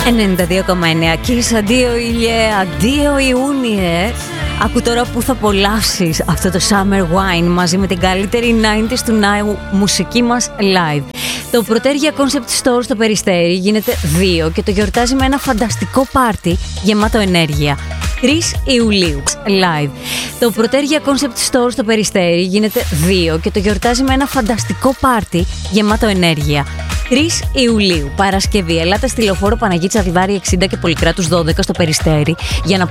92,9. Kiss, αντίο ήλιε, αντίο Ιούνιε. Άκου τώρα που θα απολαύσεις αυτό το Summer Wine μαζί με την καλύτερη 90s του Now μουσική μας live. Το Πρωτέργεια Concept Store στο Περιστέρι γίνεται 2 και το γιορτάζει με ένα φανταστικό πάρτι γεμάτο ενέργεια. 3 Ιουλίου live. Το Πρωτέργεια Concept Store στο Περιστέρι γίνεται 2 και το γιορτάζει με ένα φανταστικό πάρτι γεμάτο ενέργεια. 3 Ιουλίου, Παρασκευή. Ελάτε στη Λεωφόρο Παναγίτης Αβιδάρη 60 και Πολυκράτους 12 στο Περιστέρι για να